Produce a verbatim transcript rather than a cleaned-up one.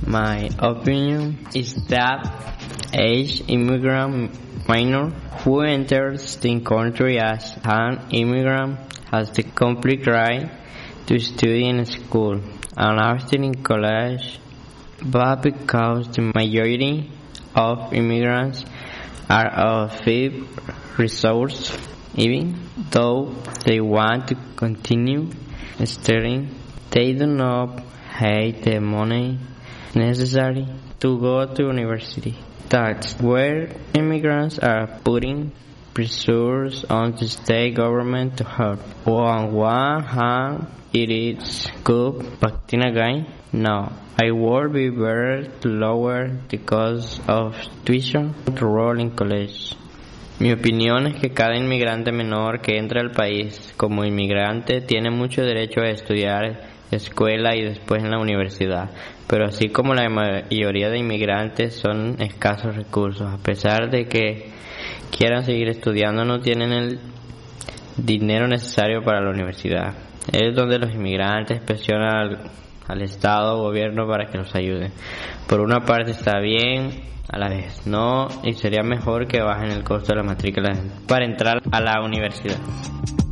My opinion is that each immigrant minor who enters the country as an immigrant has the complete right to study in school and after in college, but because the majority of immigrants are of fifth resource, even though they want to continue studying, they do not have the money necessary to go to university. That's where immigrants are putting pressures on the state government to help. On one hand, it is good, but then again, no. I would be better to lower the cost of tuition to enroll in college. Mi opinión es que cada inmigrante menor que entra al país como inmigrante tiene mucho derecho a estudiar escuela y después en la universidad, pero así como la mayoría de inmigrantes son escasos recursos, a pesar de que quieran seguir estudiando no tienen el dinero necesario para la universidad. Es donde los inmigrantes presionan al, al Estado o gobierno para que los ayude. Por una parte está bien, a la vez no, y sería mejor que bajen el costo de la matrícula para entrar a la universidad.